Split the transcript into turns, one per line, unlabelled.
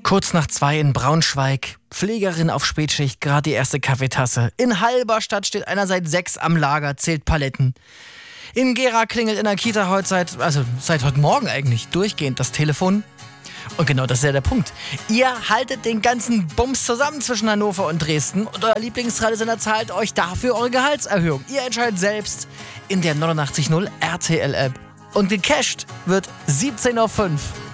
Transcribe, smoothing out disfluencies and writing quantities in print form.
Kurz nach 2 in Braunschweig, Pflegerin auf Spätschicht, gerade die erste Kaffeetasse. In Halberstadt steht einer seit 6 am Lager, zählt Paletten. In Gera klingelt in der Kita heute seit heute Morgen eigentlich durchgehend das Telefon. Und genau das ist ja der Punkt. Ihr haltet den ganzen Bums zusammen zwischen Hannover und Dresden und euer Lieblingsradiosender zahlt euch dafür eure Gehaltserhöhung. Ihr entscheidet selbst in der 89.0 RTL-App. Und gecasht wird 17:05 Uhr.